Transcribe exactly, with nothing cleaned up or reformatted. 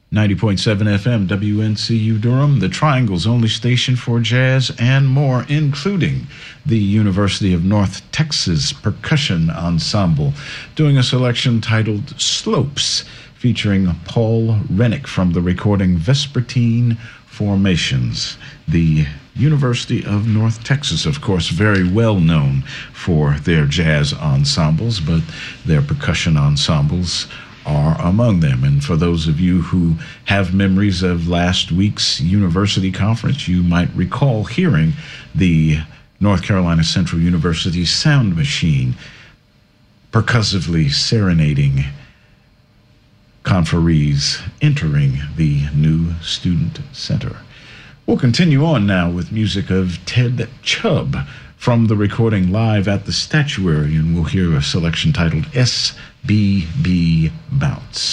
ninety point seven F M, W N C U Durham, the Triangle's only station for jazz and more, including the University of North Texas Percussion Ensemble, doing a selection titled Slopes, featuring Paul Rennick from the recording Vespertine Formations. The University of North Texas, of course, very well known for their jazz ensembles, but their percussion ensembles are among them. And for those of you who have memories of last week's university conference, you might recall hearing the North Carolina Central University Sound Machine percussively serenading conferees entering the new student center. We'll continue on now with music of Ted Chubb from the recording Live at the Statuary, and we'll hear a selection titled S B B Bounce.